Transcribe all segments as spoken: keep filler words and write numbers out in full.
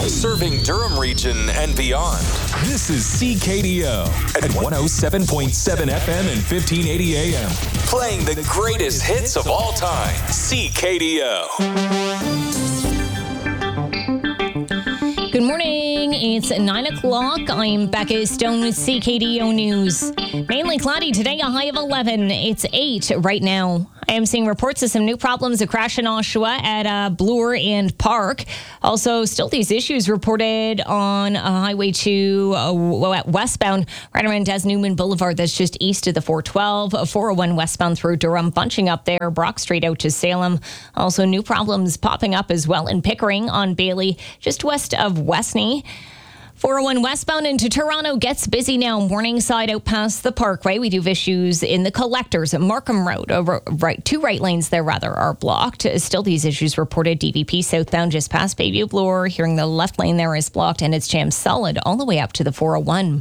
serving Durham region and beyond. This is C K D O at one oh seven point seven F M and fifteen eighty A M. Playing the greatest hits of all time. C K D O. Good morning. It's nine o'clock. I'm Becca Stone with C K D O News. Mainly cloudy today, a high of eleven. It's eight right now. I am seeing reports of some new problems, a crash in Oshawa at uh, Bloor and Park. Also, still these issues reported on uh, Highway two uh, westbound right around Des Newman Boulevard. That's just east of the four twelve. four oh one westbound through Durham, bunching up there. Brock Street out to Salem. Also, new problems popping up as well in Pickering on Bailey, just west of Westney. four oh one westbound into Toronto gets busy now. Morningside out past the Parkway. We do have issues in the collectors at Markham Road. Over right, two right lanes there rather are blocked. Still these issues reported. D V P southbound just past Bayview Bloor. Hearing the left lane there is blocked and it's jammed solid all the way up to the four oh one.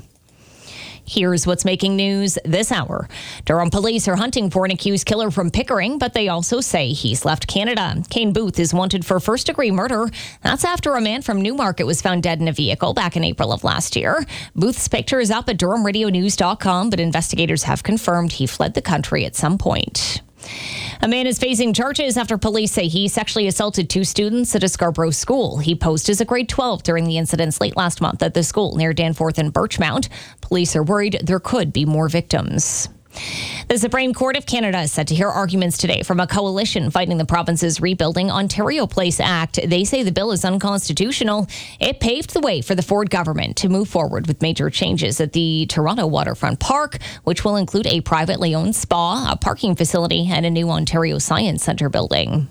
Here's what's making news this hour. Durham police are hunting for an accused killer from Pickering, but they also say he's left Canada. Kane Booth is wanted for first-degree murder. That's after a man from Newmarket was found dead in a vehicle back in April of last year. Booth's picture is up at durham radio news dot com, but investigators have confirmed he fled the country at some point. A man is facing charges after police say he sexually assaulted two students at a Scarborough school. He posed as a grade twelve during the incidents late last month at the school near Danforth and Birchmount. Police are worried there could be more victims. The Supreme Court of Canada is set to hear arguments today from a coalition fighting the province's Rebuilding Ontario Place Act. They say the bill is unconstitutional. It paved the way for the Ford government to move forward with major changes at the Toronto Waterfront Park, which will include a privately owned spa, a parking facility, and a new Ontario Science Centre building.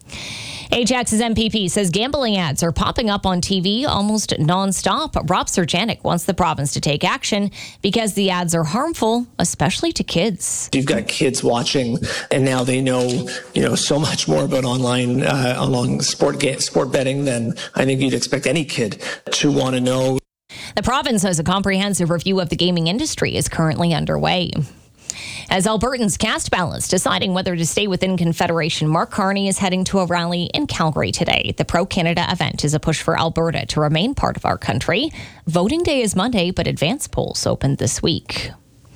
Ajax's M P P says gambling ads are popping up on T V almost nonstop. Rob Serjanik wants the province to take action because the ads are harmful, especially to kids. You've got kids watching, and now they know, you know, so much more about online, uh, along sport ga- sport betting than I think you'd expect any kid to want to know. The province has a comprehensive review of the gaming industry is currently underway. As Albertans cast ballots deciding whether to stay within Confederation, Mark Carney is heading to a rally in Calgary today. The Pro-Canada event is a push for Alberta to remain part of our country. Voting day is Monday, but advance polls opened this week.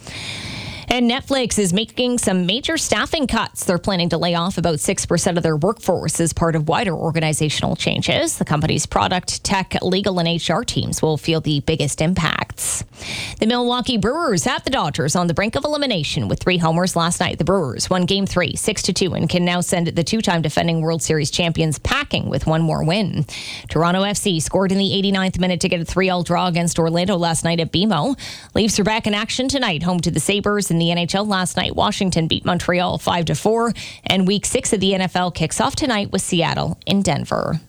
And Netflix is making some major staffing cuts. They're planning to lay off about six percent of their workforce as part of wider organizational changes. The company's product, tech, legal, and H R teams will feel the biggest impacts. The Milwaukee Brewers have the Dodgers on the brink of elimination with three homers last night. The Brewers won Game three, six to two, and can now send the two-time defending World Series champions packing with one more win. Toronto F C scored in the eighty-ninth minute to get a three all draw against Orlando last night at B M O. Leafs are back in action tonight, home to the Sabres. In the N H L last night, Washington beat Montreal five to four, and week six of the N F L kicks off tonight with Seattle in Denver.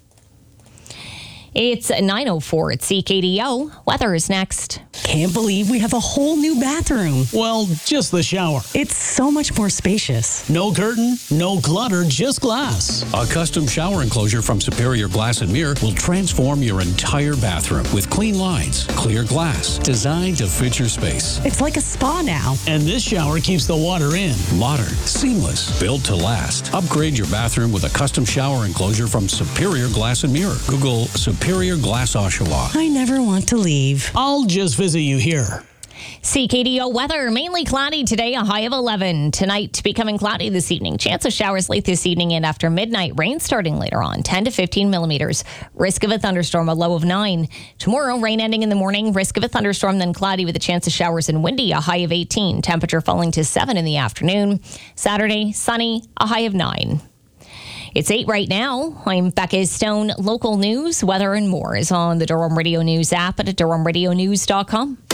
It's nine oh four at C K D O. Weather is next. Can't believe we have a whole new bathroom. Well, just the shower. It's so much more spacious. No curtain, no clutter, just glass. A custom shower enclosure from Superior Glass and Mirror will transform your entire bathroom with clean lines, clear glass, designed to fit your space. It's like a spa now. And this shower keeps the water in. Modern, seamless, built to last. Upgrade your bathroom with a custom shower enclosure from Superior Glass and Mirror. Google Superior Glass Oshawa. I never want to leave. I'll just visit you here. C K D O weather, mainly cloudy today, a high of eleven. Tonight, becoming cloudy this evening. Chance of showers late this evening and after midnight. Rain starting later on, ten to fifteen millimeters. Risk of a thunderstorm, a low of nine. Tomorrow, rain ending in the morning. Risk of a thunderstorm, then cloudy with a chance of showers and windy, a high of eighteen. Temperature falling to seven in the afternoon. Saturday, sunny, a high of nine. It's eight right now. I'm Becca Stone. Local news, weather, and more is on the Durham Radio News app at durham radio news dot com.